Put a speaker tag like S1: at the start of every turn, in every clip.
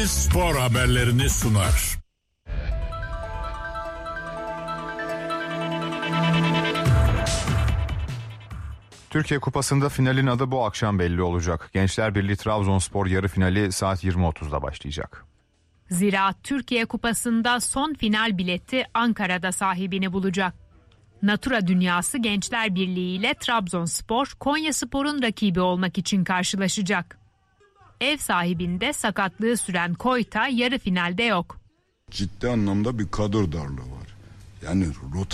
S1: Spor haberlerini sunar.
S2: Türkiye Kupası'nda finalin adı bu akşam belli olacak. Gençler Birliği Trabzonspor yarı finali saat 20.30'da başlayacak.
S3: Ziraat Türkiye Kupası'nda son final bileti Ankara'da sahibini bulacak. Natura Dünyası Gençler Birliği ile Trabzonspor, Konyaspor'un rakibi olmak için karşılaşacak. Ev sahibinde sakatlığı süren Koyta yarı finalde yok.
S4: Ciddi anlamda bir kadro darlığı var. Yani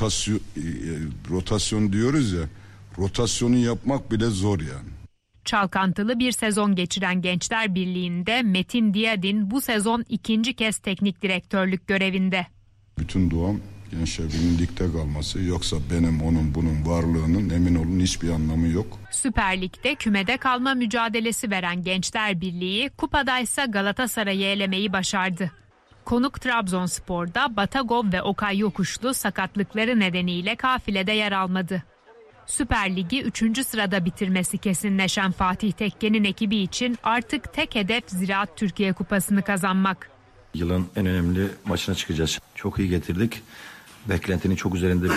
S4: rotasyon diyoruz ya, rotasyonu yapmak bile zor yani.
S3: Çalkantılı bir sezon geçiren Gençler Birliği'nde Metin Diyadin bu sezon ikinci kez teknik direktörlük görevinde.
S4: Bütün duam Gençler Birliği'nin ligde kalması, yoksa benim onun bunun varlığının emin olun hiçbir anlamı yok.
S3: Süper Lig'de kümede kalma mücadelesi veren Gençler Birliği kupadaysa Galatasaray'ı elemeyi başardı. Konuk Trabzonspor'da Batagov ve Okay Yokuşlu sakatlıkları nedeniyle kafilede yer almadı. Süper Lig'i 3. sırada bitirmesi kesinleşen Fatih Tekke'nin ekibi için artık tek hedef Ziraat Türkiye Kupası'nı kazanmak.
S5: Yılın en önemli maçına çıkacağız. Çok iyi getirdik. Beklentinin çok üzerinde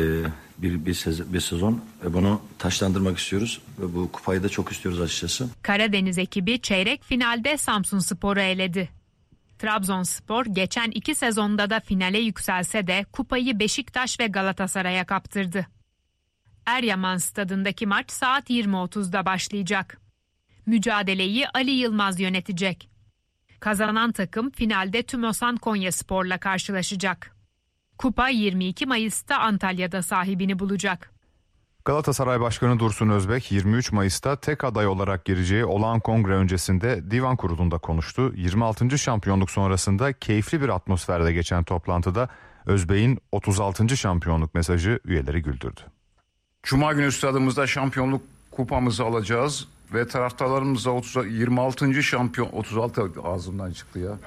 S5: bir sezon. Bunu taşlandırmak istiyoruz. Ve bu kupayı da çok istiyoruz açıkçası.
S3: Karadeniz ekibi çeyrek finalde Samsunspor'u eledi. Trabzonspor geçen 2 sezonda da finale yükselse de kupayı Beşiktaş ve Galatasaray'a kaptırdı. Eryaman Stadındaki maç saat 20.30'da başlayacak. Mücadeleyi Ali Yılmaz yönetecek. Kazanan takım finalde Tümosan Konyaspor'la karşılaşacak. Kupa 22 Mayıs'ta Antalya'da sahibini bulacak.
S2: Galatasaray Başkanı Dursun Özbek 23 Mayıs'ta tek aday olarak gireceği olağan kongre öncesinde divan kurulunda konuştu. 26. şampiyonluk sonrasında keyifli bir atmosferde geçen toplantıda Özbek'in 36. şampiyonluk mesajı üyeleri güldürdü.
S6: Cuma günü stadımızda şampiyonluk kupamızı alacağız ve taraftarlarımızla 26. şampiyon 36 ağzımdan çıktı ya.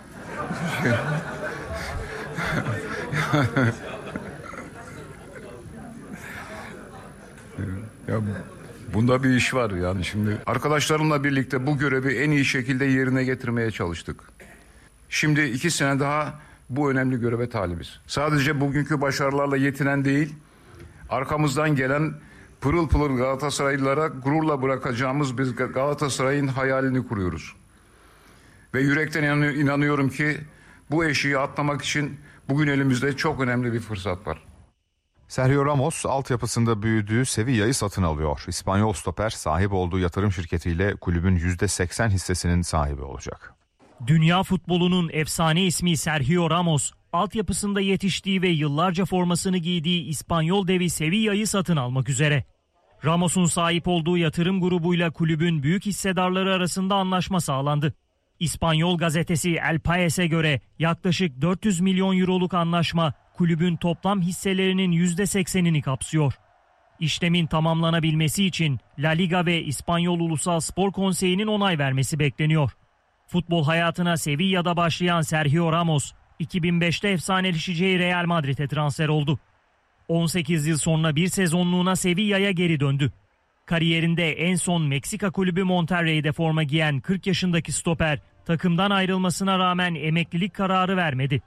S6: Ya bunda bir iş var yani şimdi. Arkadaşlarımla birlikte bu görevi en iyi şekilde yerine getirmeye çalıştık. Şimdi 2 sene daha bu önemli göreve talibiz. Sadece bugünkü başarılarla yetinen değil, arkamızdan gelen pırıl pırıl Galatasaraylılara gururla bırakacağımız biz Galatasaray'ın hayalini kuruyoruz. Ve yürekten inanıyorum ki bu eşiği atlamak için bugün elimizde çok önemli bir fırsat var.
S2: Sergio Ramos altyapısında büyüdüğü Sevilla'yı satın alıyor. İspanyol stoper sahip olduğu yatırım şirketiyle kulübün %80 hissesinin sahibi olacak.
S7: Dünya futbolunun efsane ismi Sergio Ramos, altyapısında yetiştiği ve yıllarca formasını giydiği İspanyol devi Sevilla'yı satın almak üzere. Ramos'un sahip olduğu yatırım grubuyla kulübün büyük hissedarları arasında anlaşma sağlandı. İspanyol gazetesi El Pais'e göre yaklaşık 400 milyon euroluk anlaşma kulübün toplam hisselerinin %80'ini kapsıyor. İşlemin tamamlanabilmesi için La Liga ve İspanyol Ulusal Spor Konseyi'nin onay vermesi bekleniyor. Futbol hayatına Sevilla'da başlayan Sergio Ramos, 2005'te efsaneleşeceği Real Madrid'e transfer oldu. 18 yıl sonra bir sezonluğuna Sevilla'ya geri döndü. Kariyerinde en son Meksika kulübü Monterrey'de forma giyen 40 yaşındaki stoper, takımdan ayrılmasına rağmen emeklilik kararı vermedi.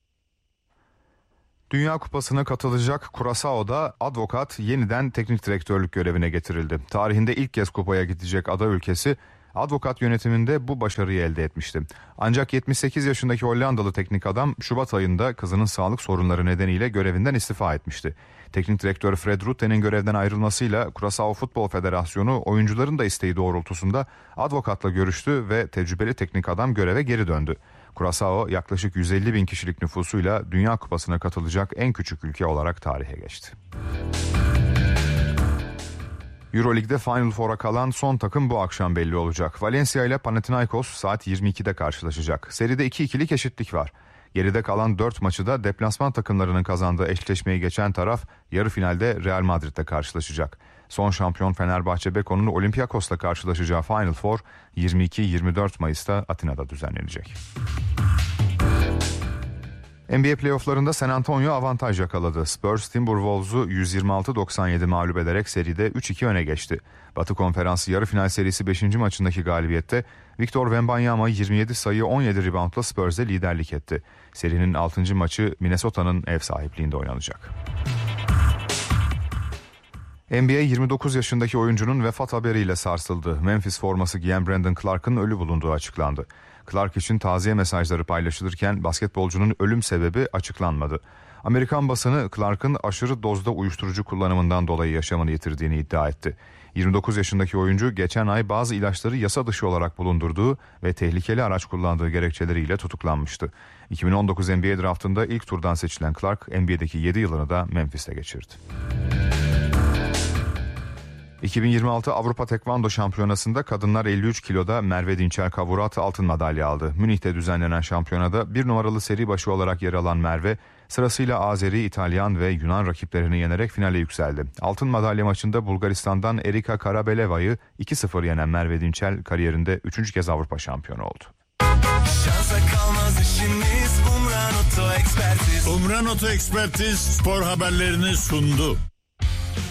S2: Dünya Kupası'na katılacak Curaçao'da Advokat yeniden teknik direktörlük görevine getirildi. Tarihinde ilk kez kupaya gidecek ada ülkesi Advokat yönetiminde bu başarıyı elde etmişti. Ancak 78 yaşındaki Hollandalı teknik adam Şubat ayında kızının sağlık sorunları nedeniyle görevinden istifa etmişti. Teknik direktör Fred Rutte'nin görevden ayrılmasıyla Curaçao Futbol Federasyonu oyuncuların da isteği doğrultusunda Advokat'la görüştü ve tecrübeli teknik adam göreve geri döndü. Curaçao yaklaşık 150 bin kişilik nüfusuyla Dünya Kupası'na katılacak en küçük ülke olarak tarihe geçti. Euroleague'de Final Four'a kalan son takım bu akşam belli olacak. Valencia ile Panathinaikos saat 22'de karşılaşacak. Seride 2-2'lik eşitlik var. Geride kalan 4 maçı da deplasman takımlarının kazandığı eşleşmeyi geçen taraf yarı finalde Real Madrid'de karşılaşacak. Son şampiyon Fenerbahçe Beko'nun Olympiakos'la karşılaşacağı Final Four 22-24 Mayıs'ta Atina'da düzenlenecek. NBA playofflarında San Antonio avantaj yakaladı. Spurs Timberwolves'u 126-97 mağlup ederek seride 3-2 öne geçti. Batı Konferansı yarı final serisi 5. maçındaki galibiyette Victor Wembanyama 27 sayı 17 reboundla Spurs'e liderlik etti. Serinin 6. maçı Minnesota'nın ev sahipliğinde oynanacak. NBA 29 yaşındaki oyuncunun vefat haberiyle sarsıldı. Memphis forması giyen Brandon Clark'ın ölü bulunduğu açıklandı. Clark için taziye mesajları paylaşılırken basketbolcunun ölüm sebebi açıklanmadı. Amerikan basını Clark'ın aşırı dozda uyuşturucu kullanımından dolayı yaşamını yitirdiğini iddia etti. 29 yaşındaki oyuncu geçen ay bazı ilaçları yasa dışı olarak bulundurduğu ve tehlikeli araç kullandığı gerekçeleriyle tutuklanmıştı. 2019 NBA draftında ilk turdan seçilen Clark, NBA'deki 7 yılını da Memphis'te geçirdi. 2026 Avrupa Tekvando Şampiyonası'nda kadınlar 53 kiloda Merve Dinçer Kavurat altın madalya aldı. Münih'te düzenlenen şampiyonada 1 numaralı seri başı olarak yer alan Merve, sırasıyla Azeri, İtalyan ve Yunan rakiplerini yenerek finale yükseldi. Altın madalya maçında Bulgaristan'dan Erika Karabeleva'yı 2-0 yenen Merve Dinçer kariyerinde 3. kez Avrupa şampiyonu oldu.
S1: Umran Oto Ekspertiz spor haberlerini sundu.